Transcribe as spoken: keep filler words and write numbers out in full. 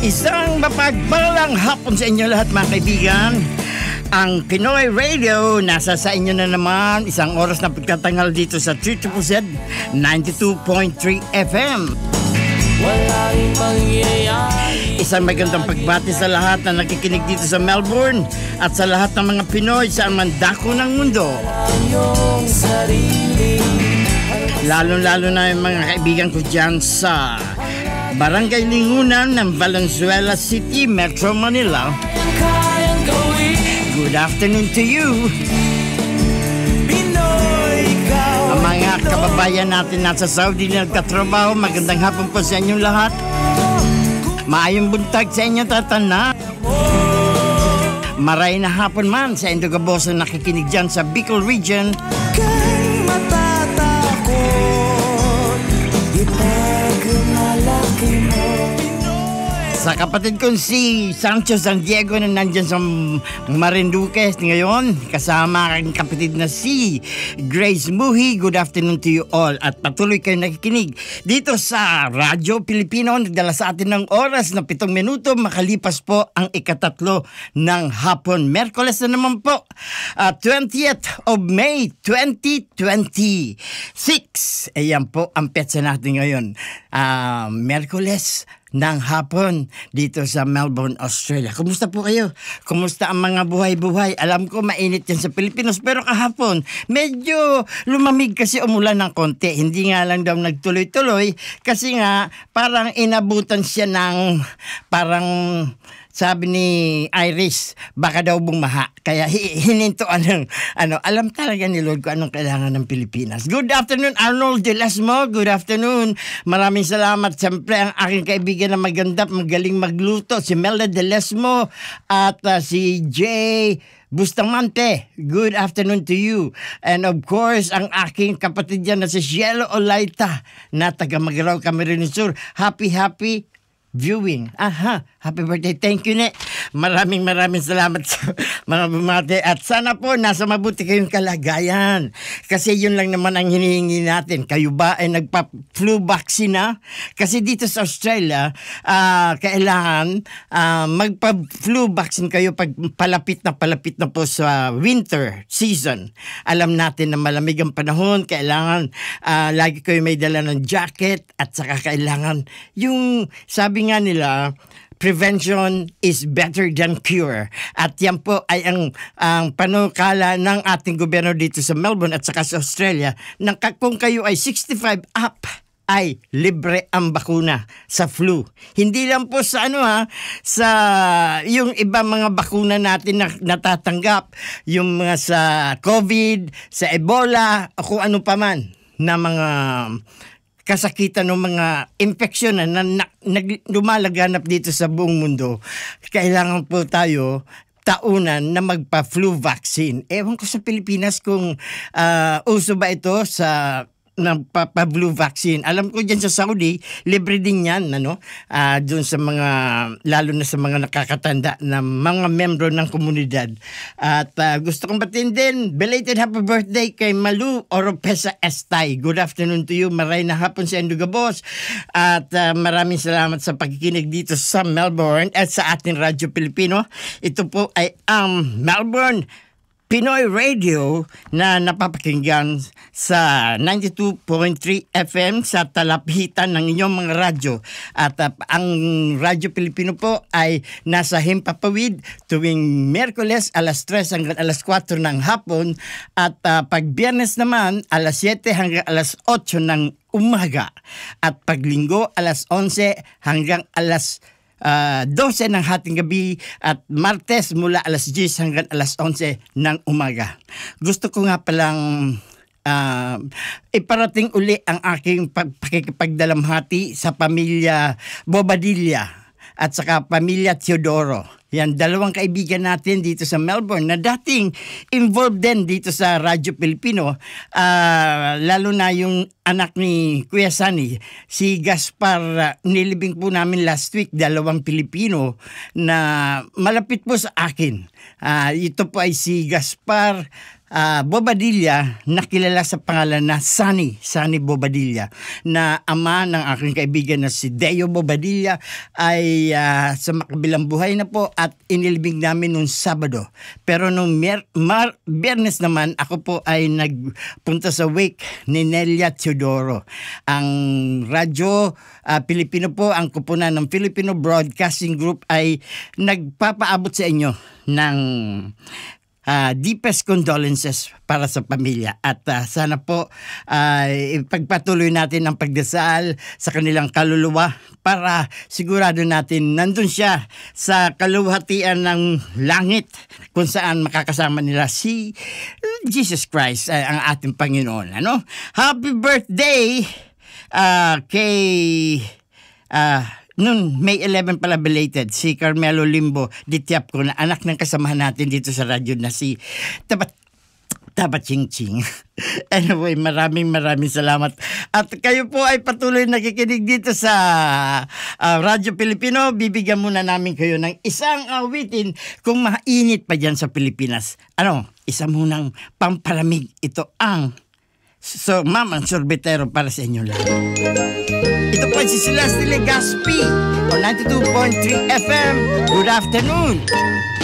Isang mapagpalang hapon sa inyo lahat mga kaibigan. Ang Pinoy Radio nasa sa inyo na naman. Isang oras na pagtatangal dito sa three Z Z ninety-two point three F M. Walang mangyayari. Isang magandang pagbati sa lahat na nakikinig dito sa Melbourne at sa lahat ng mga Pinoy sa mandako ng mundo. Lalo-lalo na yung mga kaibigan ko dyan sa Barangay Lingunan ng Valenzuela City, Metro Manila. Good afternoon to you. Ang mga kababayan natin nasa Saudi na nagtatrabaho, magandang hapon po sa inyong lahat. Maayong buntag sa inyo tatana. Maray na hapon man sa Indogaboso nakikinig dyan sa Bicol Region. Sa kapatid kong si Sancho San Diego na nandyan sa Marinduque ngayon, kasama ang kapatid na si Grace Muhi. Good afternoon to you all at patuloy kayo nakikinig dito sa Radyo Pilipino. Nagdala sa atin ng oras na pitong minuto makalipas po ang ikatatlo ng hapon. Merkules na naman po, uh, twentieth of May twenty twenty-six. Ayan po ang petsa natin ngayon. Uh, Merkules ng hapon dito sa Melbourne, Australia. Kumusta po kayo? Kumusta ang mga buhay-buhay? Alam ko mainit yan sa Pilipinas pero kahapon medyo lumamig kasi umulan ng konti. Hindi nga lang daw nagtuloy-tuloy kasi nga parang inabutan siya ng parang sabi ni Iris, baka daw bumaha. Kaya hinintuan ng, ano, alam talaga ni Lord kung anong kailangan ng Pilipinas. Good afternoon, Arnold De Lesmo. Good afternoon. Maraming salamat. Siyempre, ang aking kaibigan na maganda, magaling magluto, si Melda De Lesmo at uh, si Jay Bustamante. Good afternoon to you. And of course, ang aking kapatid dyan na si Cielo Olaita na taga Magaraw, Camarines Sur. Happy, happy viewing. Aha, happy birthday. Thank you, ne. Maraming maraming salamat sa mga bumate. At sana po nasa mabuti kayong kalagayan. Kasi yun lang naman ang hinihingi natin. Kayo ba ay nagpa-flu vaccine na? Kasi dito sa Australia, uh, kailangan uh, magpa-flu vaccine kayo pag palapit na palapit na po sa winter season. Alam natin na malamig ang panahon. Kailangan uh, lagi kayo may dala ng jacket at saka kailangan yung sabi nga nila, prevention is better than cure. At yan po ay ang, ang panukala ng ating gobyerno dito sa Melbourne at saka sa Australia na kung kayo ay sixty-five up, ay libre ang bakuna sa flu. Hindi lang po sa ano ha, sa yung iba mga bakuna natin na natatanggap, yung mga sa COVID, sa Ebola, o kung ano pa man na mga kasakitan ng mga infeksyon na, na, na, na lumalaganap dito sa buong mundo. Kailangan po tayo taunan na magpa-flu vaccine. Ewan ko sa Pilipinas kung uh, uso ba ito sa ng pa-flu vaccine. Alam ko dyan sa Saudi, libre din yan, ano? Uh, doon sa mga, lalo na sa mga nakakatanda na mga membro ng komunidad. At uh, gusto kong batiin din, belated happy birthday kay Malu Oropesa Estay. Good afternoon to you. Maray na hapon sa Indugabos. At uh, maraming salamat sa pagkikinig dito sa Melbourne at sa ating Radyo Pilipino. Ito po ay ang um, Melbourne Pinoy Radio na napapakinggan sa ninety-two point three F M sa talapitan ng inyong mga radyo. At uh, ang Radyo Pilipino po ay nasa Himpapawid tuwing Miyerkules alas tres hanggang alas kwatro ng hapon at uh, pag Biyernes naman alas siyete hanggang alas otso ng umaga at pag Linggo alas onse hanggang alas Uh, dose ng hating gabi at Martes mula alas diyes hanggang alas onse ng umaga. Gusto ko nga palang uh, iparating uli ang aking pakikipagdalamhati sa pamilya Bobadilla at saka pamilya Teodoro. Yan, dalawang kaibigan natin dito sa Melbourne na dating involved din dito sa Radyo Pilipino. Uh, lalo na yung anak ni Kuya Sunny, si Gaspar, uh, nilibing po namin last week, dalawang Pilipino na malapit po sa akin. Uh, ito po ay si Gaspar uh, Bobadilla na kilala sa pangalan na Sunny, Sunny Bobadilla, na ama ng aking kaibigan na si Deo Bobadilla ay uh, sa makabilang buhay na po at inilibing namin nung Sabado. Pero nung Mer- Mar- Biyernes naman, ako po ay nagpunta sa wake ni Nelia Teodoro. Ang radyo uh, Pilipino po, ang kupunan ng Filipino Broadcasting Group ay nagpapaabot sa inyo ng Uh, deepest condolences para sa pamilya at uh, sana po uh, ipagpatuloy natin ang pagdasal sa kanilang kaluluwa para sigurado natin nandun siya sa kaluwalhatian ng langit kung saan makakasama nila si Jesus Christ, uh, ang ating Panginoon. Ano? Happy birthday uh, kay uh, noon, May eleventh pala belated, si Carmelo Limbo Ditiap ko na anak ng kasamahan natin dito sa radyo na si Tabat Tabat Ching Ching. Anyway, maraming maraming salamat. At kayo po ay patuloy nakikinig dito sa uh, Radyo Pilipino. Bibigyan muna namin kayo ng isang awitin kung mainit pa dyan sa Pilipinas. Ano, isa munang pampalamig. Ito ang So, ma'am, ang sorbetero para sa inyo lang. Ito po si Celeste Legaspi o ninety-two point three F M. Good afternoon.